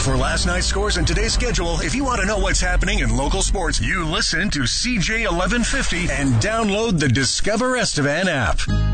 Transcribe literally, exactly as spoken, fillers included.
For last night's scores and today's schedule, if you want to know what's happening in local sports, you listen to C J eleven fifty and download the Discover Estevan app.